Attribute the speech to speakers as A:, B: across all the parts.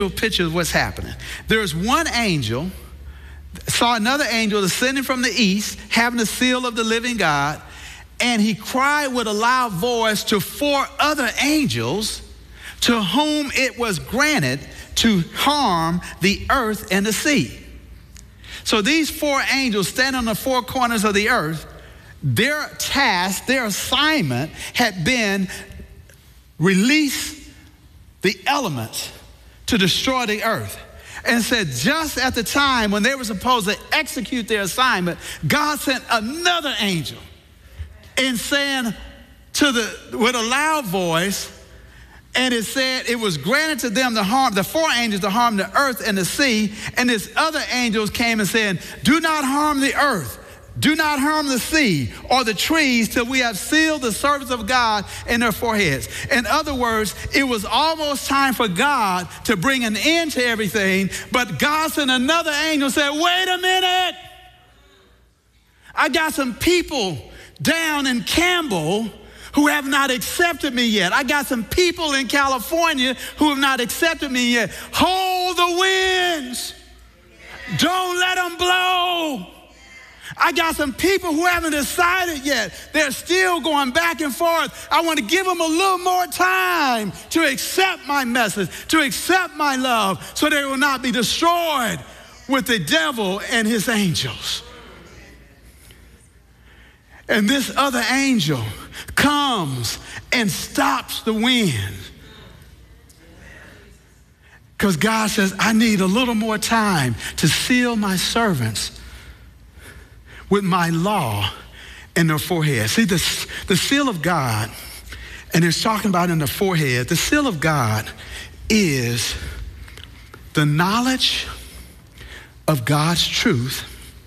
A: picture of what's happening. There's one angel, saw another angel ascending from the east, having the seal of the living God, and he cried with a loud voice to 4 other angels to whom it was granted to harm the earth and the sea. So these 4 angels standing on the 4 corners of the earth, their task, their assignment had been release the elements to destroy the earth. And said just at the time when they were supposed to execute their assignment, God sent another angel and saying with a loud voice, and it said it was granted to them to harm, the 4 angels to harm the earth and the sea. And this other angels came and said, do not harm the earth. Do not harm the sea or the trees till we have sealed the servants of God in their foreheads. In other words, it was almost time for God to bring an end to everything, but God sent another angel and said, wait a minute. I got some people down in Campbell who have not accepted me yet. I got some people in California who have not accepted me yet. Hold the winds. Don't let them blow. I got some people who haven't decided yet. They're still going back and forth. I want to give them a little more time to accept my message, to accept my love, so they will not be destroyed with the devil and his angels. And this other angel comes and stops the wind. Because God says, I need a little more time to seal my servants with my law in their forehead. See, the seal of God, and it's talking about in the forehead, the seal of God is the knowledge of God's truth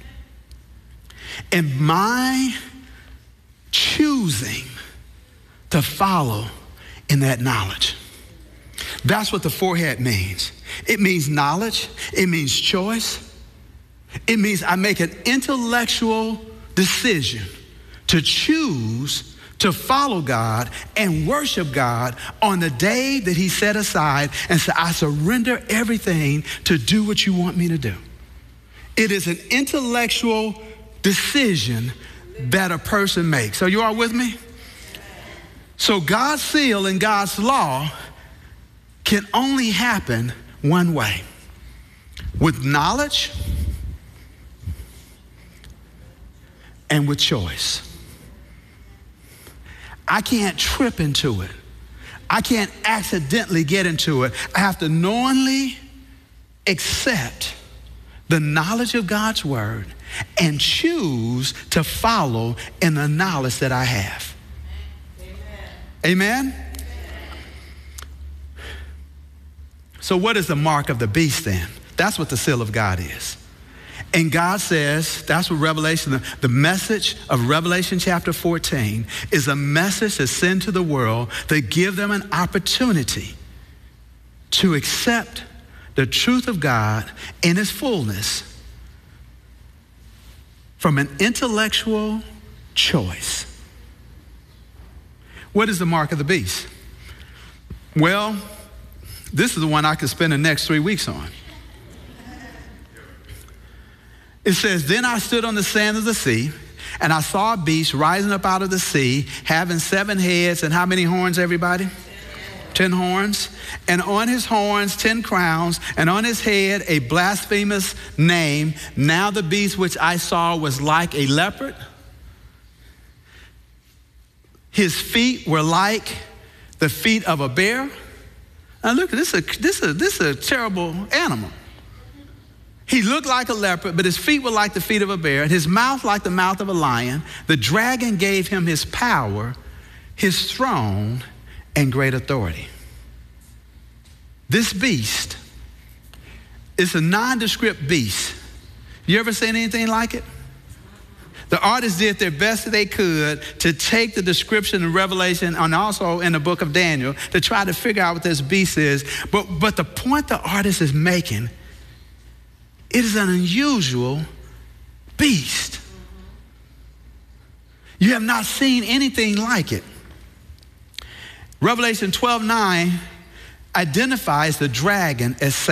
A: and my choosing to follow in that knowledge. That's what the forehead means. It means knowledge. It means choice. It means I make an intellectual decision to choose to follow God and worship God on the day that he set aside and say, I surrender everything to do what you want me to do. It is an intellectual decision that a person makes. So you are with me? So God's seal and God's law can only happen one way: with knowledge and with choice. I can't trip into it. I can't accidentally get into it. I have to knowingly accept the knowledge of God's word and choose to follow in the knowledge that I have. Amen? Amen? So what is the mark of the beast then? That's what the seal of God is. And God says, that's what Revelation, the message of Revelation chapter 14 is a message to send to the world that give them an opportunity to accept the truth of God in its fullness from an intellectual choice. What is the mark of the beast? Well, this is the one I could spend the next 3 weeks on. It says, then I stood on the sand of the sea, and I saw a beast rising up out of the sea, having 7 heads, and how many horns, everybody? 10 horns. And on his horns 10 crowns, and on his head a blasphemous name. Now the beast which I saw was like a leopard. His feet were like the feet of a bear. Now look, this is a terrible animal. He looked like a leopard, but his feet were like the feet of a bear, and his mouth like the mouth of a lion. The dragon gave him his power, his throne, and great authority. This beast is a nondescript beast. You ever seen anything like it? The artists did their best that they could to take the description in Revelation and also in the book of Daniel to try to figure out what this beast is. But the point the artist is making, it is an unusual beast. You have not seen anything like it. Revelation 12:9 identifies the dragon as Satan.